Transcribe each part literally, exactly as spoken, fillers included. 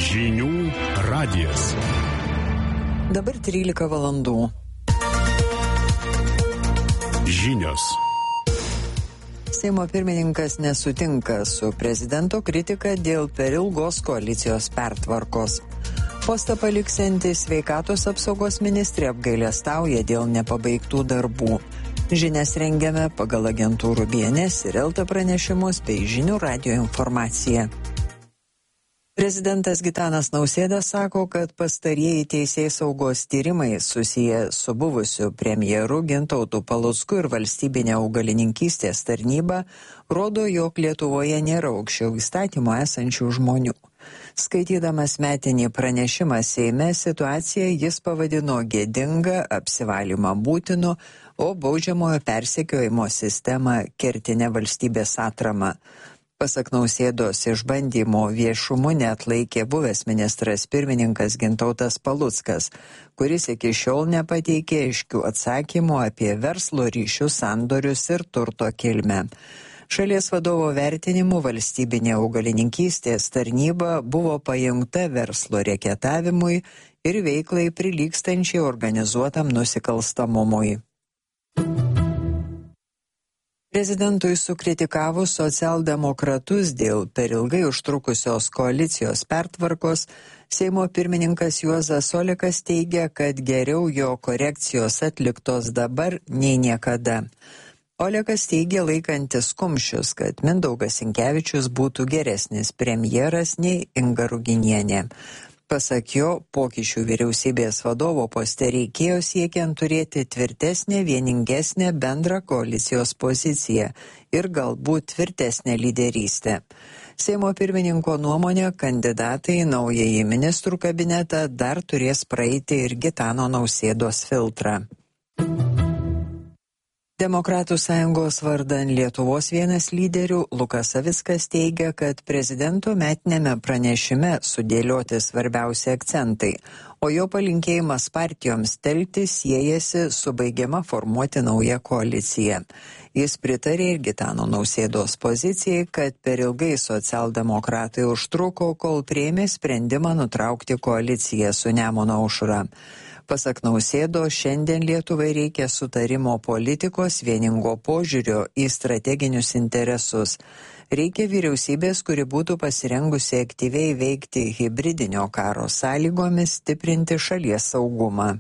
Žinių radijas. Dabar trylika valandų. Žinios. Seimo pirmininkas nesutinka su prezidento kritika dėl per ilgos koalicijos pertvarkos. Postą paliksianti sveikatos apsaugos ministrė apgailestauja dėl nepabaigtų darbų. Žinias rengiame pagal agentūrų B N S ir Elta pranešimus bei žinių radijo informaciją. Prezidentas Gitanas Nausėda sako, kad pastarieji teisėsaugos tyrimai susiję su buvusiu premjeru Gintautu Palucku ir valstybinė augalininkystės tarnyba rodo, jog Lietuvoje nėra aukščiau įstatymo esančių žmonių. Skaitydamas metinį pranešimą Seime situaciją jis pavadino gėdinga, apsivalymą būtinu, o baudžiamojo persekiojimo sistemą kertine valstybės atrama. Pasak Nausėdos, išbandymo viešumu neatlaikė buvęs ministras pirmininkas Gintautas Paluckas, kuris iki šiol nepateikė aiškių atsakymų apie verslo ryšių sandorius ir turto kilmę. Šalies vadovo vertinimu valstybinė augalininkystės tarnyba buvo pajungta verslo reketavimui ir veiklai prilygstančiai organizuotam nusikalstamumui. Prezidentui sukritikavus socialdemokratus dėl per ilgai užtrukusios koalicijos pertvarkos, Seimo pirmininkas Juozas Olekas teigia, kad geriau jo korekcijos atliktos dabar nei niekada. Olekas teigia laikantis kumščius, kad Mindaugas Sinkevičius būtų geresnis premjeras nei Inga Ruginienė. Pasak jo, pokyčių vyriausybės vadovo poste reikėjo siekiant turėti tvirtesnę, vieningesnę bendrą koalicijos poziciją ir galbūt tvirtesnę lyderystę. Seimo pirmininko nuomonė, kandidatai į naująjį ministrų kabinetą dar turės praeiti ir Gitano Nausėdos filtrą. Demokratų sąjungos vardan Lietuvos vienas lyderių Lukas Savickas teigia, kad prezidento metinėme pranešime sudėlioti svarbiausi akcentai, o jo palinkėjimas partijoms telktis siejasi su baigiama formuoti naują koaliciją. Jis pritarė ir Gitano Nausėdos pozicijai, kad per ilgai socialdemokratai užtruko, kol priėmė sprendimą nutraukti koaliciją su Nemuno aušra. Pasak Nausėdo, šiandien Lietuvai reikia sutarimo politikos, vieningo požiūrio į strateginius interesus. Reikia vyriausybės, kuri būtų pasirengusi aktyviai veikti hibridinio karo sąlygomis, stiprinti šalies saugumą.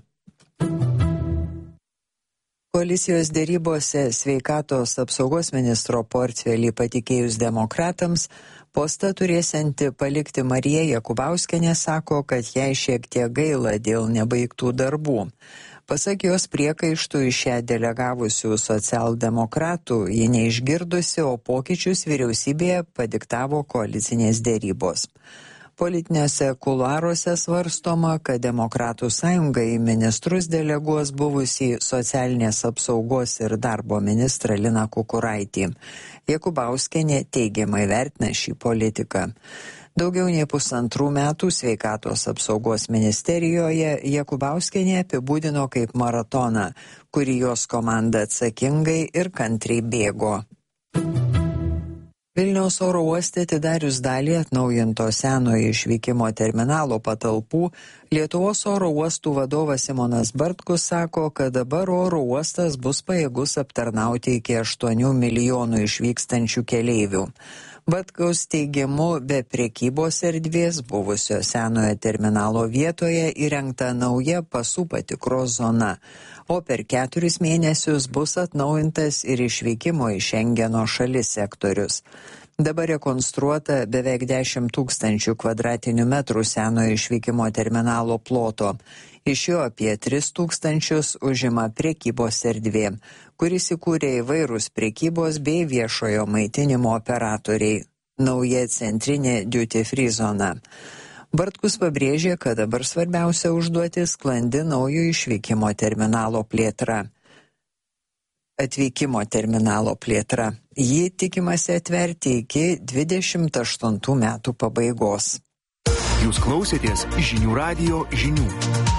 Koalicijos dėrybose sveikatos apsaugos ministro portfelį patikėjus demokratams, postą turėsianti palikti Marija Jakubauskienė sako, kad jai šiek tiek gaila dėl nebaigtų darbų. Pasak jos priekaištų iš ją delegavusių socialdemokratų, ji neišgirdusi, o pokyčius vyriausybėje padiktavo koalicinės dėrybos. Politiniuose kuluaruose svarstoma, kad Demokratų sąjunga į ministrus deleguos buvusį socialinės apsaugos ir darbo ministrą Liną Kukuraitį. Jakubauskienė teigiamai vertina šį politiką. Daugiau nei pusantrų metų sveikatos apsaugos ministerijoje Jakubauskienė apibūdino kaip maratoną, kurį jos komanda atsakingai ir kantriai bėgo. Vilniaus oro uoste atidarius dalį atnaujinto senojo išvykimo terminalo patalpų, Lietuvos oro uostų vadovas Simonas Bartkus sako, kad dabar oro uostas bus pajėgus aptarnauti iki aštuonių milijonų išvykstančių keleivių. Bartkaus teigimu, be prekybos erdvės buvusio senojo terminalo vietoje įrengta nauja pasų patikros zona, o per keturis mėnesius bus atnaujintas ir išvykimo iš Šengeno šalis sektorius. Dabar rekonstruota beveik dešimt tūkstančių kvadratinių metrų senojo išvykimo terminalo ploto. Iš jo apie tris tūkstančius užima prekybos erdvė, kuris įkūrė įvairūs prekybos bei viešojo maitinimo operatoriai. Nauja centrinė duty free zona. Bartkus pabrėžė, kad dabar svarbiausia užduotis sklandi naujo išvykimo terminalo plėtra. Atvykimo terminalo plėtra. Jį tikimasi atverti iki dvidešimt aštuntų metų pabaigos. Jūs klausėtės žinių radijo žinių.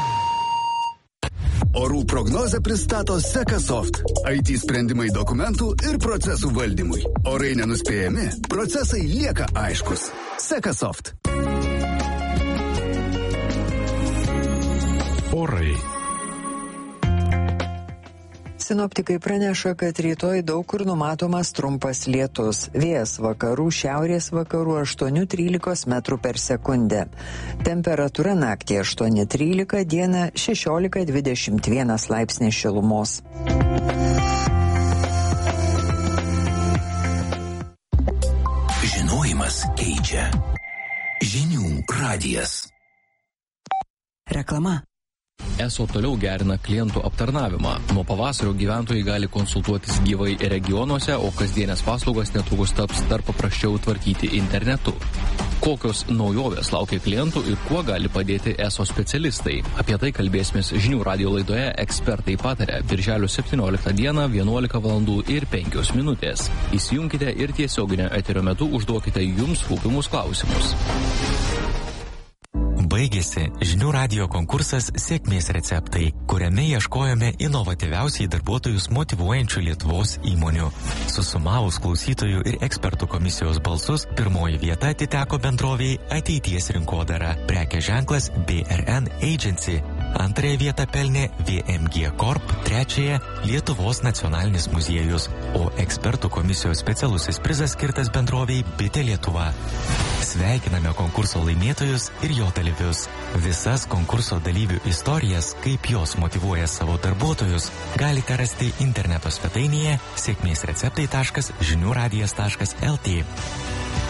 Orų prognozę pristato Sekasoft. I T sprendimai dokumentų ir procesų valdymui. Orai nenuspėjami, procesai lieka aiškus. Sekasoft. Orai. Sinoptikai praneša, kad rytoj daug kur numatomas trumpas lietus. Vėjas vakarų, šiaurės vakarų aštuoni trylika metrų per sekundę. Temperatūra naktį aštuoni trylika, dieną šešiolika dvidešimt vienas laipsnis šilumos. Žinojimas keičia. Žinių radijas. Reklama. Eso toliau gerina klientų aptarnavimą. Nuo pavasario gyventojai gali konsultuotis gyvai regionuose, o kasdienės paslaugos netrukus taps dar paprasčiau tvarkyti internetu. Kokios naujovės laukia klientų ir kuo gali padėti Eso specialistai? Apie tai kalbėsimės žinių radijo laidoje Ekspertai pataria birželio septynioliktą dieną vienuolika valandų ir penkios minutės. Įsijunkite ir tiesioginio eterio metu užduokite jums rūpimus klausimus. Baigėsi žinių radijo konkursas Sėkmės receptai, kuriame ieškojome inovatyviausiai darbuotojus motyvuojančių Lietuvos įmonių. Susumavus klausytojų ir ekspertų komisijos balsus, pirmoji vieta atiteko bendroviai Ateities rinkodara, prekės ženklas B R N Agency. Antrąją vietą pelnė V M G Corp, trečiąją Lietuvos nacionalinis muziejus, o ekspertų komisijos specialusis prizas skirtas bendroviai Bitė Lietuva. Sveikiname konkurso laimėtojus ir jo dalyvius. Visas konkurso dalyvių istorijas, kaip jos motyvuoja savo darbuotojus, galite rasti interneto svetainėje sėkmės receptai taškas žinių radijas taškas L T.